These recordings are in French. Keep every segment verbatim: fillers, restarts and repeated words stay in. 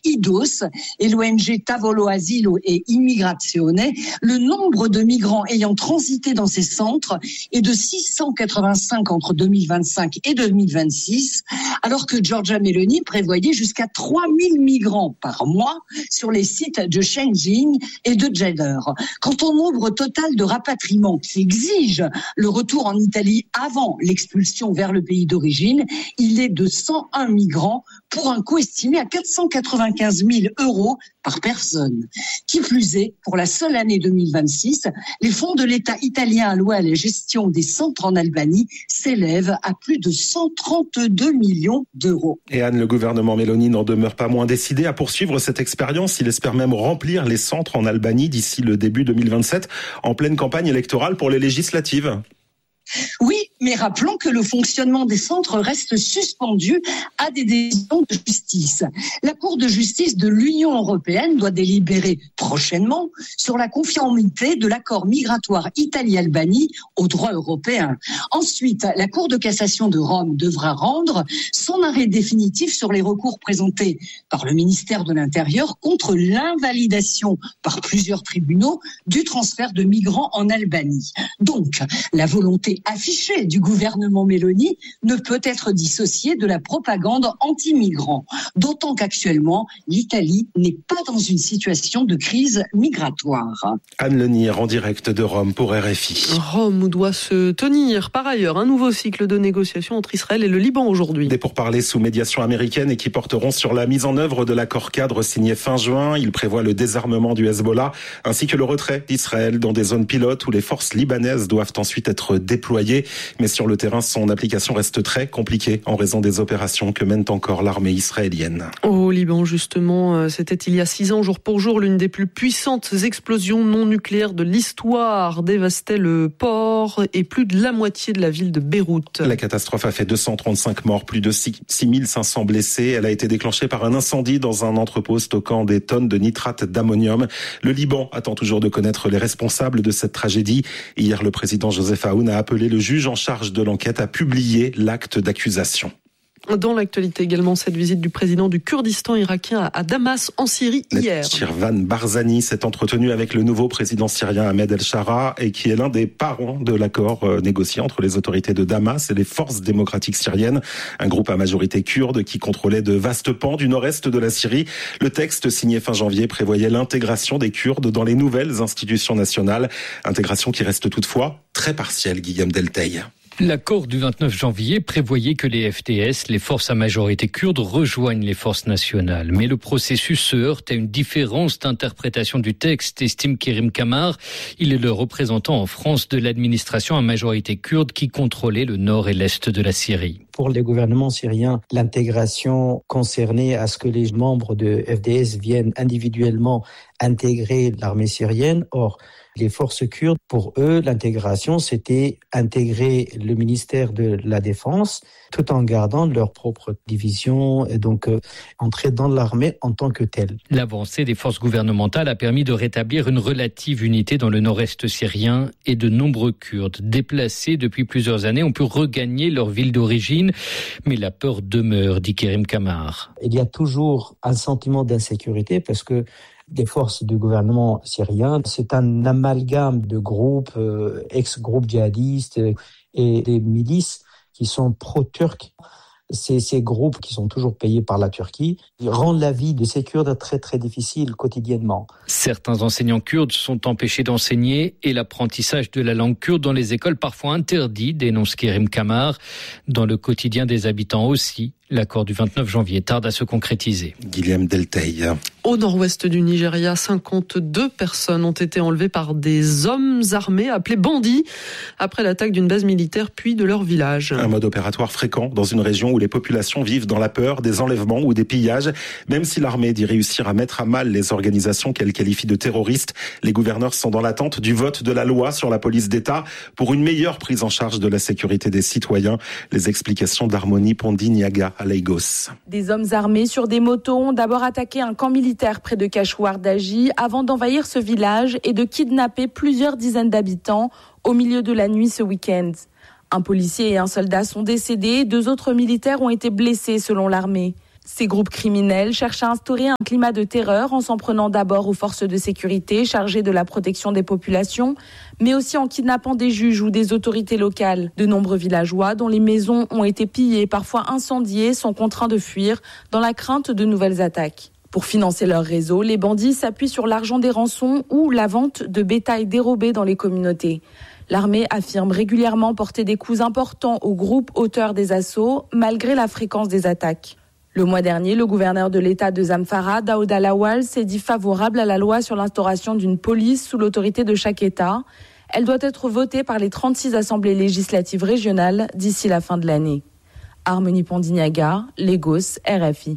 I D O S et l'O N G Tavolo Asilo e Immigrazione, le nombre de migrants ayant transité dans ces centres est de six cent quatre-vingt-cinq entre deux mille vingt-cinq et deux mille vingt-six, alors que Giorgia Meloni prévoyait jusqu'à trois mille migrants par mois sur les sites de Shenzhen et de Jeddah. Quant au nombre total de rapatriements qui exige le retour en Italie avant l'expulsion vers le pays d'origine, il est de cent un migrants pour un coût estimé à quatre cent quatre-vingt-quinze mille euros par personne. Qui plus est, pour la seule année deux mille vingt-six, les fonds de l'État italien alloués à la gestion des centres en Albanie s'élèvent à plus de cent trente-deux millions d'euros. Et Anne, le gouvernement Meloni n'en demeure pas moins décidé à poursuivre cette expérience. Il espère même remplir les centres en Albanie d'ici le début deux mille vingt-sept, en pleine campagne électorale pour les législatives. Oui, mais rappelons que le fonctionnement des centres reste suspendu à des décisions de justice. La Cour de justice de l'Union européenne doit délibérer prochainement sur la conformité de l'accord migratoire Italie-Albanie au droit européen. Ensuite, la Cour de cassation de Rome devra rendre son arrêt définitif sur les recours présentés par le ministère de l'Intérieur contre l'invalidation par plusieurs tribunaux du transfert de migrants en Albanie. Donc, la volonté affichée du gouvernement Meloni ne peut être dissociée de la propagande anti-migrants. D'autant qu'actuellement, l'Italie n'est pas dans une situation de crise migratoire. Anne Lenir en direct de Rome pour R F I. Rome doit se tenir par ailleurs un nouveau cycle de négociations entre Israël et le Liban aujourd'hui. Des pourparlers sous médiation américaine et qui porteront sur la mise en œuvre de l'accord cadre signé fin juin. Il prévoit le désarmement du Hezbollah ainsi que le retrait d'Israël dans des zones pilotes où les forces libanaises doivent ensuite être déployées. Mais sur le terrain, son application reste très compliquée en raison des opérations que mène encore l'armée israélienne. Au Liban, justement, c'était il y a six ans, jour pour jour, l'une des plus puissantes explosions non nucléaires de l'histoire dévastait le port et plus de la moitié de la ville de Beyrouth. La catastrophe a fait deux cent trente-cinq morts, plus de six mille cinq cents blessés. Elle a été déclenchée par un incendie dans un entrepôt stockant des tonnes de nitrate d'ammonium. Le Liban attend toujours de connaître les responsables de cette tragédie. Hier, le président Joseph Aoun a appelé le juge en charge de l'enquête à publier l'acte d'accusation. Dans l'actualité également, cette visite du président du Kurdistan irakien à Damas en Syrie hier. Shirvan Barzani s'est entretenu avec le nouveau président syrien Ahmed El-Shara et qui est l'un des parents de l'accord négocié entre les autorités de Damas et les forces démocratiques syriennes, un groupe à majorité kurde qui contrôlait de vastes pans du nord-est de la Syrie. Le texte signé fin janvier prévoyait l'intégration des Kurdes dans les nouvelles institutions nationales, intégration qui reste toutefois très partielle, Guillaume Delteil. L'accord du vingt-neuf janvier prévoyait que les F D S, les forces à majorité kurde, rejoignent les forces nationales. Mais le processus se heurte à une différence d'interprétation du texte, estime Kerim Kamar. Il est le représentant en France de l'administration à majorité kurde qui contrôlait le nord et l'est de la Syrie. Pour les gouvernements syriens, l'intégration concernait à ce que les membres de F D S viennent individuellement intégrer l'armée syrienne. Or, les forces kurdes, pour eux, l'intégration, c'était intégrer le ministère de la Défense tout en gardant leur propre division et donc euh, entrer dans l'armée en tant que telle. L'avancée des forces gouvernementales a permis de rétablir une relative unité dans le nord-est syrien et de nombreux Kurdes déplacés depuis plusieurs années ont pu regagner leur ville d'origine. Mais la peur demeure, dit Kerim Kamar. Il y a toujours un sentiment d'insécurité parce que des forces du gouvernement syrien, c'est un amalgame de groupes, euh, ex-groupes djihadistes et des milices qui sont pro-turcs. C'est ces groupes qui sont toujours payés par la Turquie, ils rendent la vie de ces Kurdes très très difficile quotidiennement. Certains enseignants kurdes sont empêchés d'enseigner et l'apprentissage de la langue kurde dans les écoles parfois interdit, dénonce Kerim Kamar. Dans le quotidien des habitants aussi, l'accord du vingt-neuf janvier tarde à se concrétiser. Guillaume Delteil. Au nord-ouest du Nigeria, cinquante-deux personnes ont été enlevées par des hommes armés appelés bandits après l'attaque d'une base militaire puis de leur village. Un mode opératoire fréquent dans une région où les populations vivent dans la peur des enlèvements ou des pillages. Même si l'armée dit réussir à mettre à mal les organisations qu'elle qualifie de terroristes, les gouverneurs sont dans l'attente du vote de la loi sur la police d'État pour une meilleure prise en charge de la sécurité des citoyens. Les explications d'Harmonie Pondi-Niaga à Lagos. Des hommes armés sur des motos ont d'abord attaqué un camp militaire près de Kachouardaji avant d'envahir ce village et de kidnapper plusieurs dizaines d'habitants au milieu de la nuit ce week-end. Un policier et un soldat sont décédés, deux autres militaires ont été blessés selon l'armée. Ces groupes criminels cherchent à instaurer un climat de terreur en s'en prenant d'abord aux forces de sécurité chargées de la protection des populations, mais aussi en kidnappant des juges ou des autorités locales. De nombreux villageois dont les maisons ont été pillées, parfois incendiées, sont contraints de fuir dans la crainte de nouvelles attaques. Pour financer leur réseau, les bandits s'appuient sur l'argent des rançons ou la vente de bétail dérobé dans les communautés. L'armée affirme régulièrement porter des coups importants aux groupes auteurs des assauts, malgré la fréquence des attaques. Le mois dernier, le gouverneur de l'État de Zamfara, Daouda Lawal, s'est dit favorable à la loi sur l'instauration d'une police sous l'autorité de chaque État. Elle doit être votée par les trente-six assemblées législatives régionales d'ici la fin de l'année. Harmonie Pondignaga, Lagos, R F I.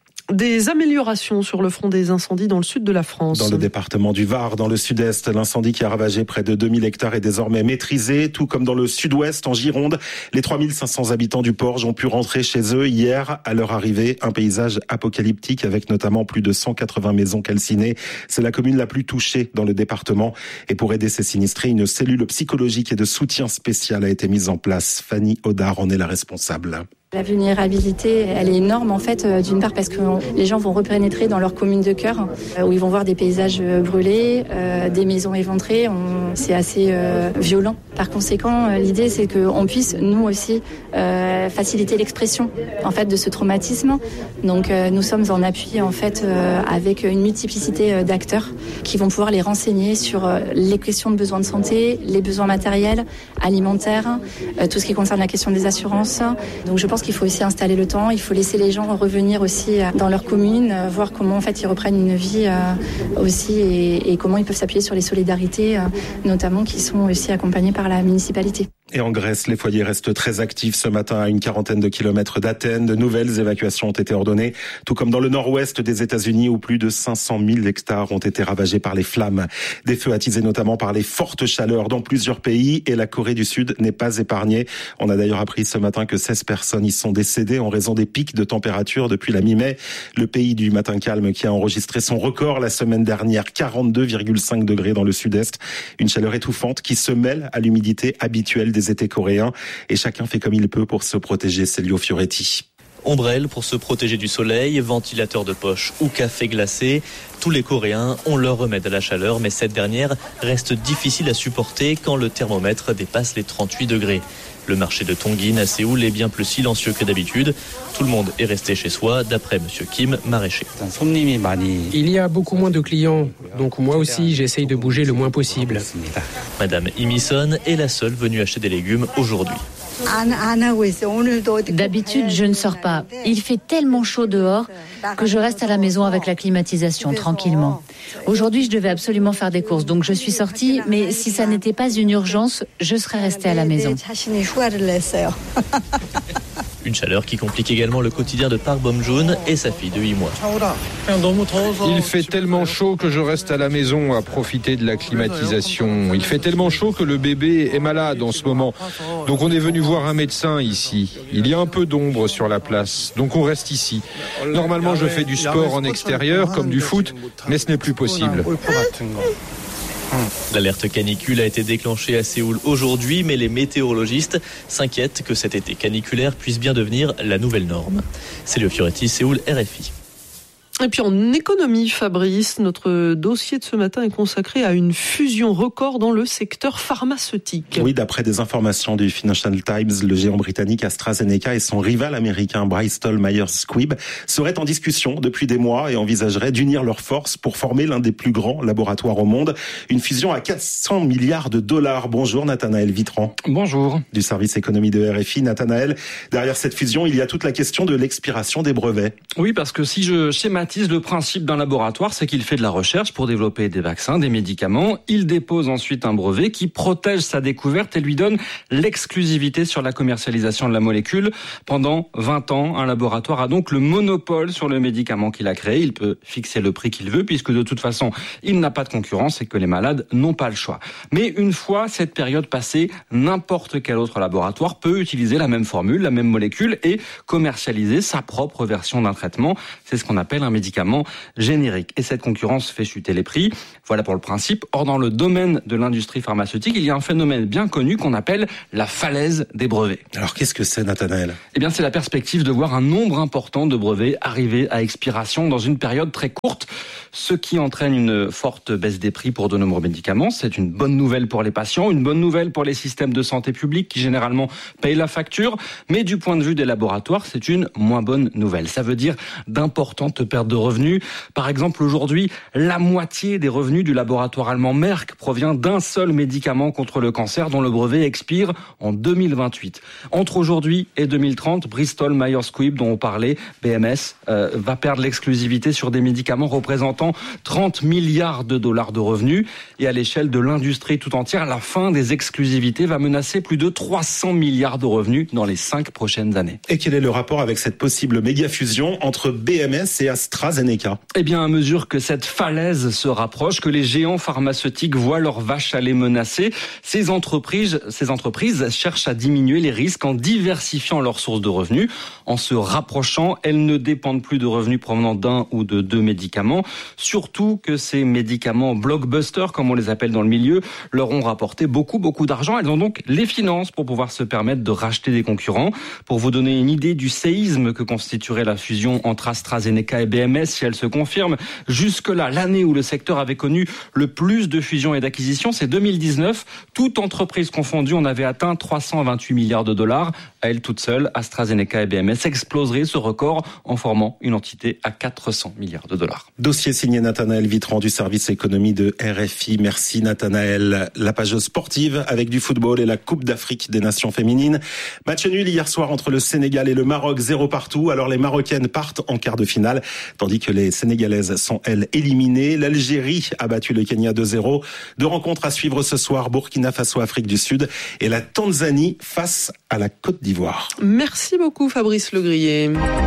Des améliorations sur le front des incendies dans le sud de la France. Dans le département du Var, dans le sud-est, l'incendie qui a ravagé près de deux mille hectares est désormais maîtrisé, tout comme dans le sud-ouest, en Gironde. Les trois mille cinq cents habitants du Porge ont pu rentrer chez eux hier. À leur arrivée, un paysage apocalyptique avec notamment plus de cent quatre-vingts maisons calcinées. C'est la commune la plus touchée dans le département. Et pour aider ces sinistrés, une cellule psychologique et de soutien spécial a été mise en place. Fanny Audard en est la responsable. La vulnérabilité, elle est énorme en fait, euh, d'une part parce que les gens vont repénétrer dans leur commune de cœur, euh, où ils vont voir des paysages brûlés, euh, des maisons éventrées. On... C'est assez euh, violent. Par conséquent, euh, l'idée c'est qu'on puisse, nous aussi, euh, faciliter l'expression en fait de ce traumatisme. Donc euh, nous sommes en appui en fait euh, avec une multiplicité euh, d'acteurs qui vont pouvoir les renseigner sur euh, les questions de besoins de santé, les besoins matériels, alimentaires, euh, tout ce qui concerne la question des assurances. Donc je pense qu'il faut aussi installer le temps, il faut laisser les gens revenir aussi dans leur commune, voir comment en fait ils reprennent une vie aussi et, et comment ils peuvent s'appuyer sur les solidarités, notamment qui sont aussi accompagnées par la municipalité. Et en Grèce, les foyers restent très actifs ce matin à une quarantaine de kilomètres d'Athènes. De nouvelles évacuations ont été ordonnées, tout comme dans le nord-ouest des États-Unis où plus de cinq cent mille hectares ont été ravagés par les flammes. Des feux attisés notamment par les fortes chaleurs dans plusieurs pays et la Corée du Sud n'est pas épargnée. On a d'ailleurs appris ce matin que seize personnes y sont décédées en raison des pics de température depuis la mi-mai. Le pays du matin calme qui a enregistré son record la semaine dernière, quarante-deux virgule cinq degrés dans le sud-est. Une chaleur étouffante qui se mêle à l'humidité habituelle des étés coréens et chacun fait comme il peut pour se protéger. Célio Fioretti. Ombrelle pour se protéger du soleil, ventilateur de poche ou café glacé. Tous les Coréens ont leur remède à la chaleur, mais cette dernière reste difficile à supporter quand le thermomètre dépasse les trente-huit degrés. Le marché de Tongin à Séoul est bien plus silencieux que d'habitude. Tout le monde est resté chez soi, d'après Monsieur Kim, maraîcher. Il y a beaucoup moins de clients, donc moi aussi j'essaye de bouger le moins possible. Madame Imison est la seule venue acheter des légumes aujourd'hui. D'habitude, je ne sors pas. Il fait tellement chaud dehors que je reste à la maison avec la climatisation, tranquillement. Aujourd'hui, je devais absolument faire des courses, donc je suis sortie, mais si ça n'était pas une urgence, je serais restée à la maison. Une chaleur qui complique également le quotidien de Park Bom-joon et sa fille de huit mois. Il fait tellement chaud que je reste à la maison à profiter de la climatisation. Il fait tellement chaud que le bébé est malade en ce moment. Donc on est venu voir un médecin ici. Il y a un peu d'ombre sur la place, donc on reste ici. Normalement, je fais du sport en extérieur, comme du foot, mais ce n'est plus possible. L'alerte canicule a été déclenchée à Séoul aujourd'hui, mais les météorologistes s'inquiètent que cet été caniculaire puisse bien devenir la nouvelle norme. Célio Fioretti, Séoul, R F I. Et puis en économie, Fabrice, notre dossier de ce matin est consacré à une fusion record dans le secteur pharmaceutique. Oui, d'après des informations du Financial Times, le géant britannique AstraZeneca et son rival américain Bristol Myers Squibb seraient en discussion depuis des mois et envisageraient d'unir leurs forces pour former l'un des plus grands laboratoires au monde. Une fusion à quatre cents milliards de dollars. Bonjour Nathanaël Vitran. Bonjour. Du service économie de R F I. Nathanaël, derrière cette fusion, il y a toute la question de l'expiration des brevets. Oui, parce que si je schématise le principe d'un laboratoire, c'est qu'il fait de la recherche pour développer des vaccins, des médicaments. Il dépose ensuite un brevet qui protège sa découverte et lui donne l'exclusivité sur la commercialisation de la molécule. Pendant vingt ans, un laboratoire a donc le monopole sur le médicament qu'il a créé. Il peut fixer le prix qu'il veut puisque de toute façon, il n'a pas de concurrence et que les malades n'ont pas le choix. Mais une fois cette période passée, n'importe quel autre laboratoire peut utiliser la même formule, la même molécule et commercialiser sa propre version d'un traitement. C'est ce qu'on appelle un médicament générique. Et cette concurrence fait chuter les prix. Voilà pour le principe. Or, dans le domaine de l'industrie pharmaceutique, il y a un phénomène bien connu qu'on appelle la falaise des brevets. Alors, qu'est-ce que c'est, Nathanaël ? Eh bien, c'est la perspective de voir un nombre important de brevets arriver à expiration dans une période très courte, ce qui entraîne une forte baisse des prix pour de nombreux médicaments. C'est une bonne nouvelle pour les patients, une bonne nouvelle pour les systèmes de santé publique qui généralement payent la facture, mais du point de vue des laboratoires, c'est une moins bonne nouvelle. Ça veut dire d'importantes pertes de revenus. Par exemple, aujourd'hui, la moitié des revenus du laboratoire allemand Merck provient d'un seul médicament contre le cancer dont le brevet expire en deux mille vingt-huit. Entre aujourd'hui et deux mille trente, Bristol Myers Squibb, dont on parlait, B M S, euh, va perdre l'exclusivité sur des médicaments représentant trente milliards de dollars de revenus. Et à l'échelle de l'industrie tout entière, la fin des exclusivités va menacer plus de trois cents milliards de revenus dans les cinq prochaines années. Et quel est le rapport avec cette possible méga-fusion entre B M S et AstraZeneca ? Eh bien, à mesure que cette falaise se rapproche, que les géants pharmaceutiques voient leurs vaches aller menacées, ces entreprises, ces entreprises cherchent à diminuer les risques en diversifiant leurs sources de revenus. En se rapprochant, elles ne dépendent plus de revenus provenant d'un ou de deux médicaments. Surtout que ces médicaments blockbusters, comme on les appelle dans le milieu, leur ont rapporté beaucoup, beaucoup d'argent. Elles ont donc les finances pour pouvoir se permettre de racheter des concurrents. Pour vous donner une idée du séisme que constituerait la fusion entre AstraZeneca et B M S, si elle se confirme, jusque-là, l'année où le secteur avait connu le plus de fusions et d'acquisitions, c'est deux mille dix-neuf. Toute entreprise confondue, on avait atteint trois cent vingt-huit milliards de dollars. À elle toute seule, AstraZeneca et B M S exploseraient ce record en formant une entité à quatre cents milliards de dollars. Dossier signé Nathanaël Vitran du service économie de R F I. Merci Nathanaël. La page sportive avec du football et la Coupe d'Afrique des Nations féminines. Match nul hier soir entre le Sénégal et le Maroc, zéro partout. Alors les Marocaines partent en quart de finale, tandis que les Sénégalaises sont elles éliminées. L'Algérie a battu le Kenya deux zéro. Deux rencontres à suivre ce soir, Burkina Faso, Afrique du Sud et la Tanzanie face à la Côte d'Ivoire. Merci beaucoup Fabrice Legrier.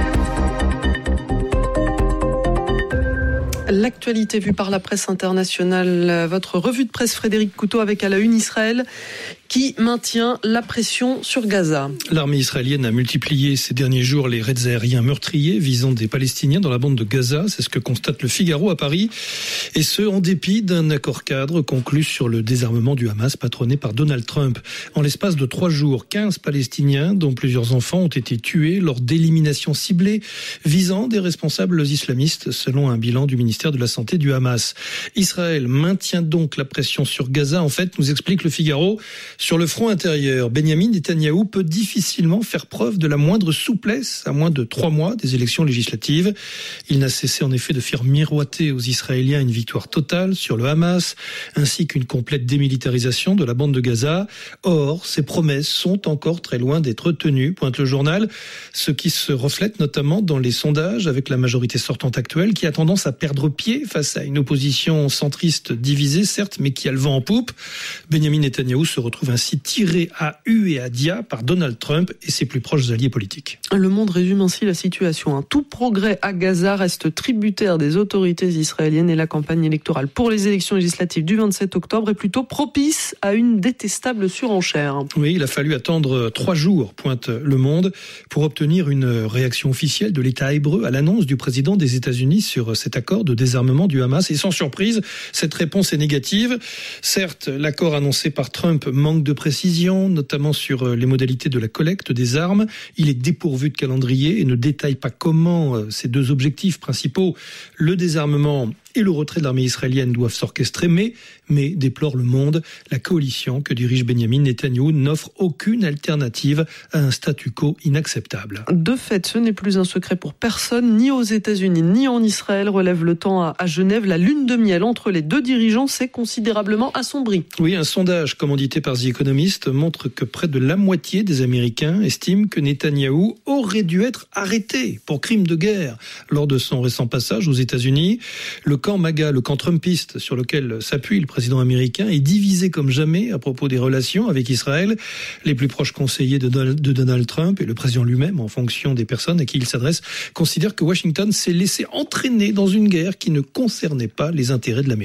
L'actualité vue par la presse internationale, votre revue de presse Frédéric Couteau avec à la une Israël qui maintient la pression sur Gaza. L'armée israélienne a multiplié ces derniers jours les raids aériens meurtriers visant des Palestiniens dans la bande de Gaza. C'est ce que constate le Figaro à Paris. Et ce, en dépit d'un accord cadre conclu sur le désarmement du Hamas patronné par Donald Trump. En l'espace de trois jours, quinze Palestiniens, dont plusieurs enfants, ont été tués lors d'éliminations ciblées visant des responsables islamistes, selon un bilan du ministère de la Santé du Hamas. Israël maintient donc la pression sur Gaza. En fait, nous explique le Figaro, sur le front intérieur, Benyamin Netanyahou peut difficilement faire preuve de la moindre souplesse à moins de trois mois des élections législatives. Il n'a cessé en effet de faire miroiter aux Israéliens une victoire totale sur le Hamas, ainsi qu'une complète démilitarisation de la bande de Gaza. Or, ces promesses sont encore très loin d'être tenues, pointe le journal, ce qui se reflète notamment dans les sondages avec la majorité sortante actuelle qui a tendance à perdre pied face à une opposition centriste divisée, certes, mais qui a le vent en poupe. Benyamin Netanyahou se retrouve ainsi tiré à U et à dia par Donald Trump et ses plus proches alliés politiques. Le Monde résume ainsi la situation. Tout progrès à Gaza reste tributaire des autorités israéliennes et la campagne électorale pour les élections législatives du vingt-sept octobre est plutôt propice à une détestable surenchère. Oui, il a fallu attendre trois jours, pointe Le Monde, pour obtenir une réaction officielle de l'État hébreu à l'annonce du président des États-Unis sur cet accord de désarmement du Hamas. Et sans surprise, cette réponse est négative. Certes, l'accord annoncé par Trump manque de précision, notamment sur les modalités de la collecte des armes. Il est dépourvu de calendrier et ne détaille pas comment ces deux objectifs principaux, le désarmement et le retrait de l'armée israélienne, doivent s'orchestrer, mais, mais, déplore Le Monde, la coalition que dirige Benyamin Netanyahou n'offre aucune alternative à un statu quo inacceptable. De fait, ce n'est plus un secret pour personne, ni aux États-Unis, ni en Israël, relève Le Temps à, à Genève. La lune de miel entre les deux dirigeants s'est considérablement assombrie. Oui, un sondage commandité par The Economist montre que près de la moitié des Américains estiment que Netanyahou aurait dû être arrêté pour crime de guerre lors de son récent passage aux États-Unis. Le camp MAGA, le camp trumpiste sur lequel s'appuie le président américain, est divisé comme jamais à propos des relations avec Israël. Les plus proches conseillers de Donald Trump et le président lui-même, en fonction des personnes à qui il s'adresse, considèrent que Washington s'est laissé entraîner dans une guerre qui ne concernait pas les intérêts de l'Amérique.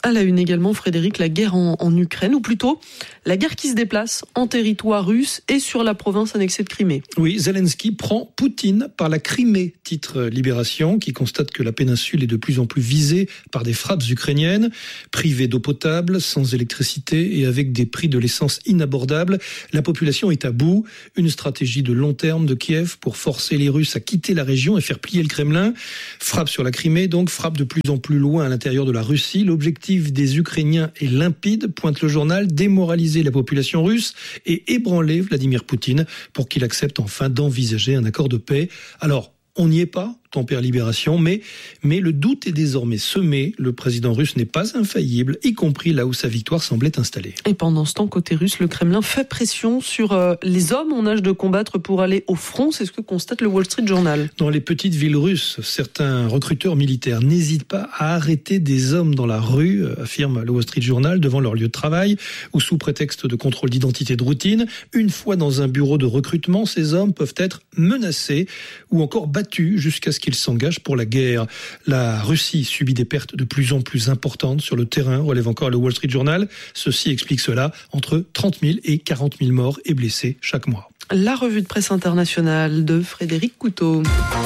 À la une également, Frédéric, la guerre en, en Ukraine, ou plutôt la guerre qui se déplace en territoire russe et sur la province annexée de Crimée. Oui, Zelensky prend Poutine par la Crimée, titre Libération, qui constate que la péninsule est de plus en plus visée par des frappes ukrainiennes, privée d'eau potable, sans électricité et avec des prix de l'essence inabordables. La population est à bout. Une stratégie de long terme de Kiev pour forcer les Russes à quitter la région et faire plier le Kremlin. Frappe sur la Crimée, donc frappe de plus en plus loin à l'intérieur de la Russie. L'objectif des Ukrainiens est limpide, pointe le journal, démoraliser la population russe et ébranler Vladimir Poutine pour qu'il accepte enfin d'envisager un accord de paix. Alors, on n'y est pas, tempère Libération, mais, mais le doute est désormais semé. Le président russe n'est pas infaillible, y compris là où sa victoire semblait installée. Et pendant ce temps, côté russe, le Kremlin fait pression sur euh, les hommes en âge de combattre pour aller au front. C'est ce que constate le Wall Street Journal. Dans les petites villes russes, certains recruteurs militaires n'hésitent pas à arrêter des hommes dans la rue, affirme le Wall Street Journal, devant leur lieu de travail ou sous prétexte de contrôle d'identité de routine. Une fois dans un bureau de recrutement, ces hommes peuvent être menacés ou encore battus jusqu'à ce qu'ils s'engagent pour la guerre. La Russie subit des pertes de plus en plus importantes sur le terrain, relève encore le Wall Street Journal. Ceci explique cela, entre trente mille et quarante mille morts et blessés chaque mois. La revue de presse internationale de Frédéric Couteau.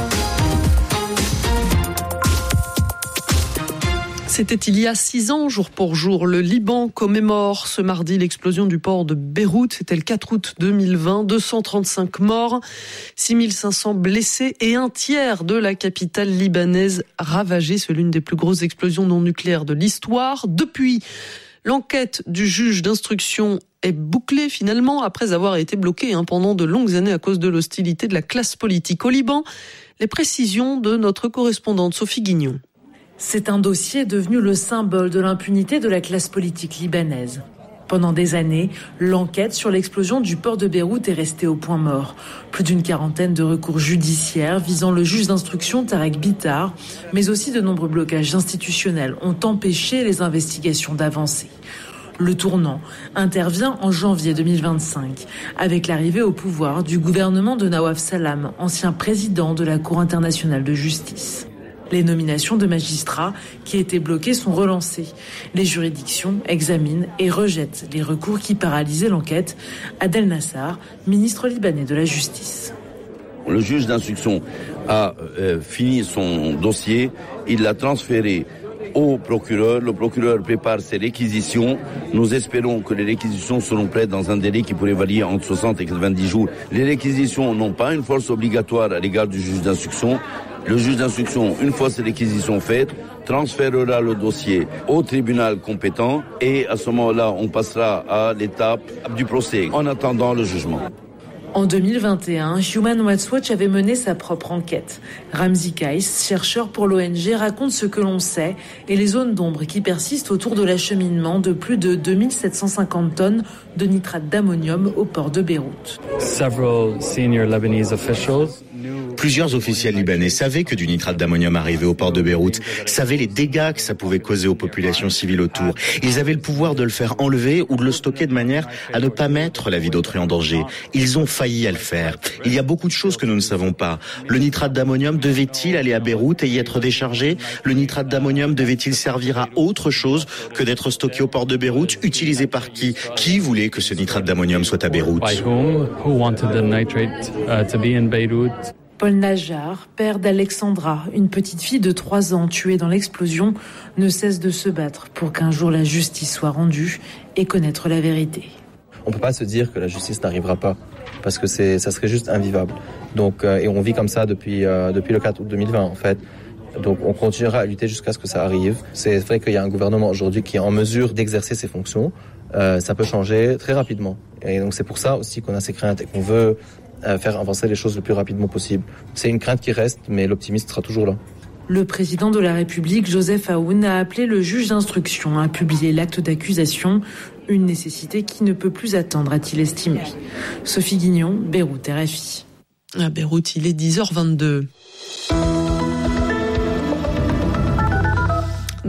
C'était il y a six ans, jour pour jour. Le Liban commémore ce mardi l'explosion du port de Beyrouth. C'était le quatre août deux mille vingt. deux cent trente-cinq morts, six mille cinq cents blessés et un tiers de la capitale libanaise ravagée. C'est l'une des plus grosses explosions non nucléaires de l'histoire. Depuis, l'enquête du juge d'instruction est bouclée finalement après avoir été bloquée hein, pendant de longues années à cause de l'hostilité de la classe politique au Liban. Les précisions de notre correspondante Sophie Guignon. C'est un dossier devenu le symbole de l'impunité de la classe politique libanaise. Pendant des années, l'enquête sur l'explosion du port de Beyrouth est restée au point mort. Plus d'une quarantaine de recours judiciaires visant le juge d'instruction Tarek Bitar, mais aussi de nombreux blocages institutionnels ont empêché les investigations d'avancer. Le tournant intervient en janvier deux mille vingt-cinq, avec l'arrivée au pouvoir du gouvernement de Nawaf Salam, ancien président de la Cour internationale de justice. Les nominations de magistrats qui étaient bloquées sont relancées. Les juridictions examinent et rejettent les recours qui paralysaient l'enquête. Adel Nassar, ministre libanais de la Justice. Le juge d'instruction a euh, fini son dossier, il l'a transféré au procureur. Le procureur prépare ses réquisitions. Nous espérons que les réquisitions seront prêtes dans un délai qui pourrait varier entre soixante et quatre-vingt-dix jours. Les réquisitions n'ont pas une force obligatoire à l'égard du juge d'instruction. Le juge d'instruction, une fois ces réquisitions faites, transférera le dossier au tribunal compétent et à ce moment-là, on passera à l'étape du procès en attendant le jugement. En deux mille vingt et un, Human Rights Watch avait mené sa propre enquête. Ramzi Kais, chercheur pour l'O N G, raconte ce que l'on sait et les zones d'ombre qui persistent autour de l'acheminement de plus de deux mille sept cent cinquante tonnes de nitrate d'ammonium au port de Beyrouth. Several senior Lebanese officials Plusieurs officiels libanais savaient que du nitrate d'ammonium arrivait au port de Beyrouth, savaient les dégâts que ça pouvait causer aux populations civiles autour. Ils avaient le pouvoir de le faire enlever ou de le stocker de manière à ne pas mettre la vie d'autrui en danger. Ils ont failli à le faire. Il y a beaucoup de choses que nous ne savons pas. Le nitrate d'ammonium devait-il aller à Beyrouth et y être déchargé? Le nitrate d'ammonium devait-il servir à autre chose que d'être stocké au port de Beyrouth? Utilisé par qui? Qui voulait que ce nitrate d'ammonium soit à Beyrouth? By whom? Who wanted the nitrate uh, to be in Beirut? Paul Najjar, père d'Alexandra, une petite fille de trois ans tuée dans l'explosion, ne cesse de se battre pour qu'un jour la justice soit rendue et connaître la vérité. On ne peut pas se dire que la justice n'arrivera pas, parce que c'est, ça serait juste invivable. Donc, euh, et on vit comme ça depuis, euh, depuis le quatre août deux mille vingt en fait. Donc on continuera à lutter jusqu'à ce que ça arrive. C'est vrai qu'il y a un gouvernement aujourd'hui qui est en mesure d'exercer ses fonctions. Euh, ça peut changer très rapidement. Et donc c'est pour ça aussi qu'on a ces craintes et qu'on veut euh, faire avancer les choses le plus rapidement possible. C'est une crainte qui reste, mais l'optimisme sera toujours là. Le président de la République, Joseph Aoun, a appelé le juge d'instruction à publier l'acte d'accusation, une nécessité qui ne peut plus attendre, a-t-il estimé. Sophie Guignon, Beyrouth, R F I. À Beyrouth, il est dix heures vingt-deux.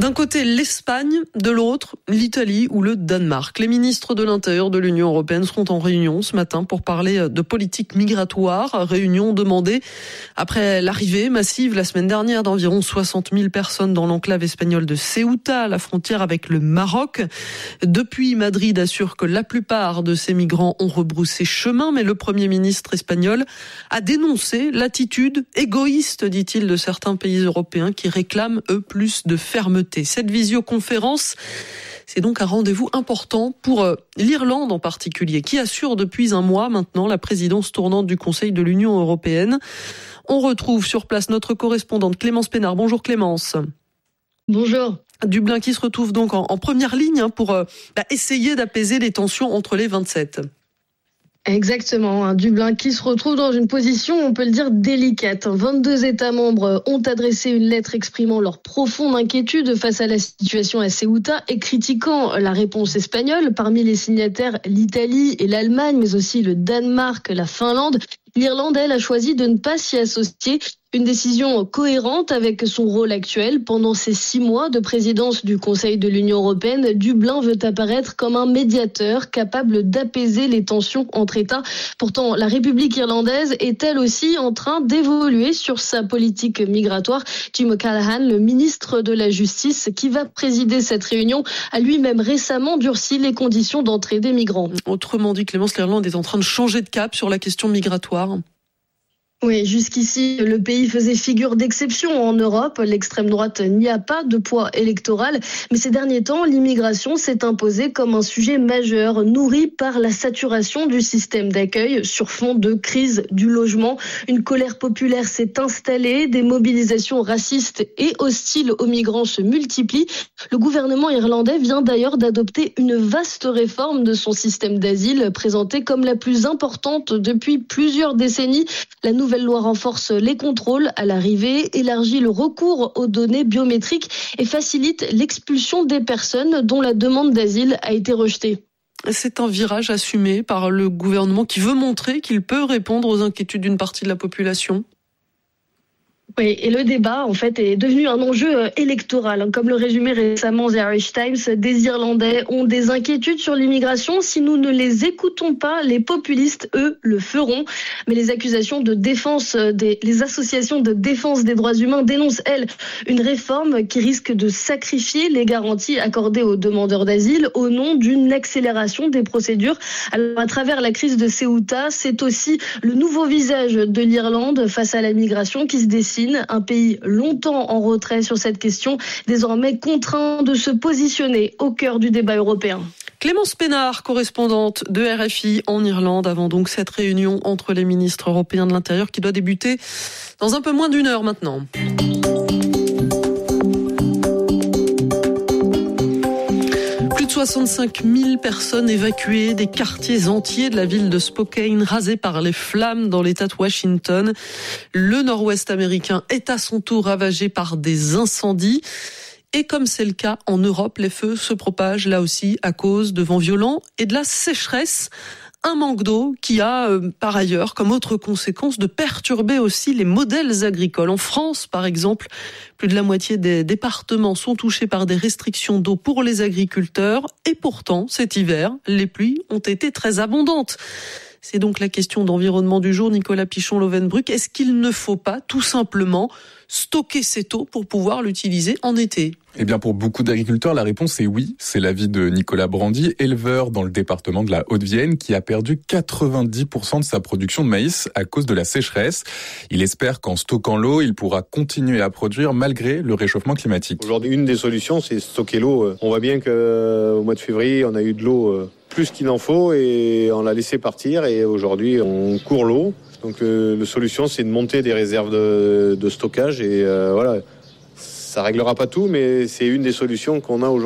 D'un côté, l'Espagne, de l'autre, l'Italie ou le Danemark. Les ministres de l'Intérieur de l'Union européenne seront en réunion ce matin pour parler de politique migratoire. Réunion demandée après l'arrivée massive la semaine dernière d'environ soixante mille personnes dans l'enclave espagnole de Ceuta, à la frontière avec le Maroc. Depuis, Madrid assure que la plupart de ces migrants ont rebroussé chemin, mais le Premier ministre espagnol a dénoncé l'attitude égoïste, dit-il, de certains pays européens qui réclament, eux, plus de fermeté. Cette visioconférence, c'est donc un rendez-vous important pour l'Irlande en particulier, qui assure depuis un mois maintenant la présidence tournante du Conseil de l'Union européenne. On retrouve sur place notre correspondante Clémence Pénard. Bonjour Clémence. Bonjour. Dublin qui se retrouve donc en, en première ligne pour euh, bah, essayer d'apaiser les tensions entre les vingt-sept. Exactement, un Dublin qui se retrouve dans une position, on peut le dire, délicate. vingt-deux États membres ont adressé une lettre exprimant leur profonde inquiétude face à la situation à Ceuta et critiquant la réponse espagnole. Parmi les signataires, l'Italie et l'Allemagne, mais aussi le Danemark, la Finlande. L'Irlande, elle, a choisi de ne pas s'y associer. Une décision cohérente avec son rôle actuel. Pendant ces six mois de présidence du Conseil de l'Union européenne, Dublin veut apparaître comme un médiateur capable d'apaiser les tensions entre États. Pourtant, la République irlandaise est elle aussi en train d'évoluer sur sa politique migratoire. Jim O'Callaghan, le ministre de la Justice, qui va présider cette réunion, a lui-même récemment durci les conditions d'entrée des migrants. Autrement dit, Clémence, l'Irlande est en train de changer de cap sur la question migratoire. Oui, jusqu'ici, le pays faisait figure d'exception en Europe. L'extrême droite n'y a pas de poids électoral. Mais ces derniers temps, l'immigration s'est imposée comme un sujet majeur, nourri par la saturation du système d'accueil sur fond de crise du logement. Une colère populaire s'est installée, des mobilisations racistes et hostiles aux migrants se multiplient. Le gouvernement irlandais vient d'ailleurs d'adopter une vaste réforme de son système d'asile, présentée comme la plus importante depuis plusieurs décennies. La nouvelle La nouvelle loi renforce les contrôles à l'arrivée, élargit le recours aux données biométriques et facilite l'expulsion des personnes dont la demande d'asile a été rejetée. C'est un virage assumé par le gouvernement qui veut montrer qu'il peut répondre aux inquiétudes d'une partie de la population. Oui, et le débat, en fait, est devenu un enjeu électoral. Comme le résumait récemment The Irish Times, des Irlandais ont des inquiétudes sur l'immigration. Si nous ne les écoutons pas, les populistes, eux, le feront. Mais les accusations de défense, des, les associations de défense des droits humains dénoncent, elles, une réforme qui risque de sacrifier les garanties accordées aux demandeurs d'asile au nom d'une accélération des procédures. Alors, à travers la crise de Ceuta, c'est aussi le nouveau visage de l'Irlande face à la migration qui se dessine. Un pays longtemps en retrait sur cette question, désormais contraint de se positionner au cœur du débat européen. Clémence Pénard, correspondante de R F I en Irlande, avant donc cette réunion entre les ministres européens de l'Intérieur qui doit débuter dans un peu moins d'une heure maintenant. soixante-cinq mille personnes évacuées, des quartiers entiers de la ville de Spokane rasés par les flammes dans l'État de Washington. Le nord-ouest américain est à son tour ravagé par des incendies. Et comme c'est le cas en Europe, les feux se propagent là aussi à cause de vents violents et de la sécheresse. Un manque d'eau qui a, euh, par ailleurs, comme autre conséquence, de perturber aussi les modèles agricoles. En France, par exemple, plus de la moitié des départements sont touchés par des restrictions d'eau pour les agriculteurs. Et pourtant, cet hiver, les pluies ont été très abondantes. C'est donc la question d'environnement du jour. Nicolas Pichon-Lovenbruck, est-ce qu'il ne faut pas tout simplement stocker cette eau pour pouvoir l'utiliser en été ? Eh bien, pour beaucoup d'agriculteurs, la réponse est oui. C'est l'avis de Nicolas Brandy, éleveur dans le département de la Haute-Vienne, qui a perdu quatre-vingt-dix pour cent de sa production de maïs à cause de la sécheresse. Il espère qu'en stockant l'eau, il pourra continuer à produire malgré le réchauffement climatique. Aujourd'hui, une des solutions, c'est stocker l'eau. On voit bien qu'au mois de février, on a eu de l'eau plus qu'il en faut et on l'a laissé partir. Et aujourd'hui, on court l'eau. Donc, euh, la solution, c'est de monter des réserves de, de stockage et euh, voilà. Ça réglera pas tout, mais c'est une des solutions qu'on a aujourd'hui.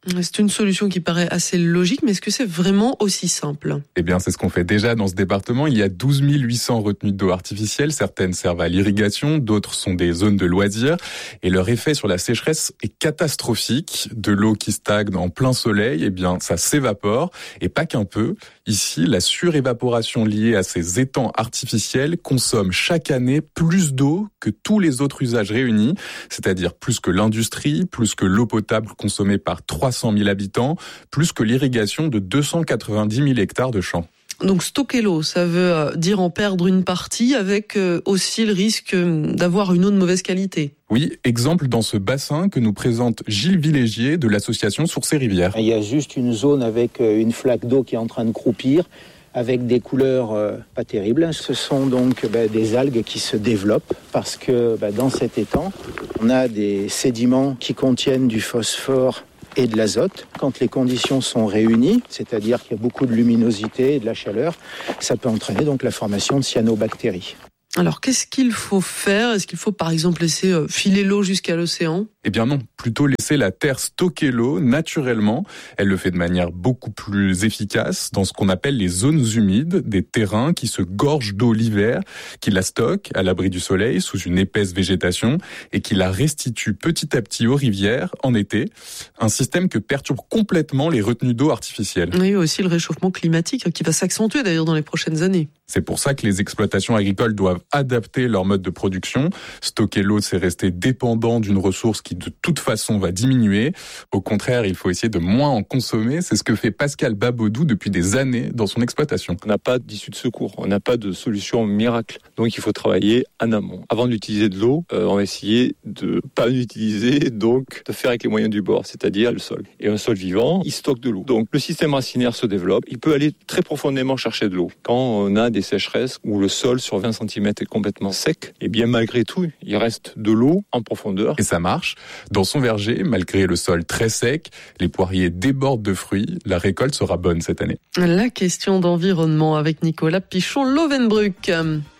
C'est une solution qui paraît assez logique, mais est-ce que c'est vraiment aussi simple ? Eh bien, c'est ce qu'on fait déjà dans ce département. Il y a douze mille huit cents retenues d'eau artificielles. Certaines servent à l'irrigation, d'autres sont des zones de loisirs. Et leur effet sur la sécheresse est catastrophique. De l'eau qui stagne en plein soleil, eh bien, ça s'évapore. Et pas qu'un peu. Ici, la surévaporation liée à ces étangs artificiels consomme chaque année plus d'eau que tous les autres usages réunis. C'est-à-dire plus que l'industrie, plus que l'eau potable consommée par trois cent mille habitants, plus que l'irrigation de deux cent quatre-vingt-dix mille hectares de champs. Donc stocker l'eau, ça veut dire en perdre une partie avec aussi le risque d'avoir une eau de mauvaise qualité. Oui, exemple dans ce bassin que nous présente Gilles Villégier de l'association Sources et Rivières. Il y a juste une zone avec une flaque d'eau qui est en train de croupir, avec des couleurs euh, pas terribles. Ce sont donc bah, des algues qui se développent parce que bah, dans cet étang, on a des sédiments qui contiennent du phosphore et de l'azote. Quand les conditions sont réunies, c'est-à-dire qu'il y a beaucoup de luminosité et de la chaleur, ça peut entraîner donc la formation de cyanobactéries. Alors, qu'est-ce qu'il faut faire ? Est-ce qu'il faut, par exemple, laisser filer l'eau jusqu'à l'océan ? Eh bien non, plutôt laisser la terre stocker l'eau naturellement. Elle le fait de manière beaucoup plus efficace dans ce qu'on appelle les zones humides, des terrains qui se gorgent d'eau l'hiver, qui la stockent à l'abri du soleil sous une épaisse végétation et qui la restituent petit à petit aux rivières en été. Un système que perturbe complètement les retenues d'eau artificielles. Oui, aussi le réchauffement climatique qui va s'accentuer d'ailleurs dans les prochaines années. C'est pour ça que les exploitations agricoles doivent adapter leur mode de production. Stocker l'eau, c'est rester dépendant d'une ressource qui de toute façon va diminuer. Au contraire, il faut essayer de moins en consommer. C'est ce que fait Pascal Babodou depuis des années dans son exploitation. On n'a pas d'issue de secours, on n'a pas de solution miracle. Donc il faut travailler en amont. Avant d'utiliser de l'eau, euh, on va essayer de pas l'utiliser, donc de faire avec les moyens du bord, c'est-à-dire le sol. Et un sol vivant, il stocke de l'eau. Donc le système racinaire se développe. Il peut aller très profondément chercher de l'eau. Quand on a des sécheresses où le sol sur vingt centimètres est complètement sec, et bien malgré tout, il reste de l'eau en profondeur. Et ça marche. Dans son verger, malgré le sol très sec, les poiriers débordent de fruits. La récolte sera bonne cette année. La question d'environnement avec Nicolas Pichon-Lovenbruck.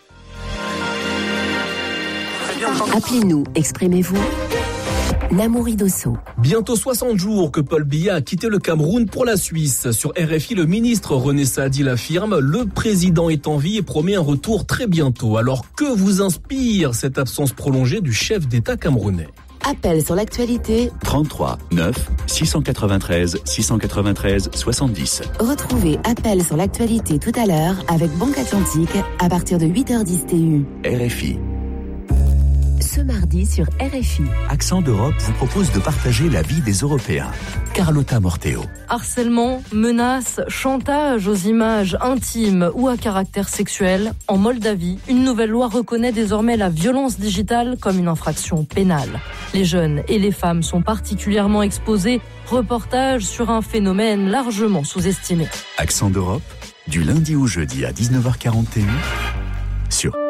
Appelez-nous, exprimez-vous. Namouri Dosso. Bientôt soixante jours que Paul Biya a quitté le Cameroun pour la Suisse. Sur R F I, le ministre René Saadi l'affirme, le président est en vie et promet un retour très bientôt. Alors que vous inspire cette absence prolongée du chef d'État camerounais ? Appel sur l'actualité. trente-trois neuf six cent quatre-vingt-treize six cent quatre-vingt-treize soixante-dix. Retrouvez Appel sur l'actualité tout à l'heure avec Banque Atlantique à partir de huit heures dix T U. R F I. Ce mardi sur R F I. Accent d'Europe vous propose de partager la vie des Européens. Carlotta Morteo. Harcèlement, menaces, chantage aux images intimes ou à caractère sexuel. En Moldavie, une nouvelle loi reconnaît désormais la violence digitale comme une infraction pénale. Les jeunes et les femmes sont particulièrement exposés. Reportage sur un phénomène largement sous-estimé. Accent d'Europe, du lundi au jeudi à dix-neuf heures quarante et un sur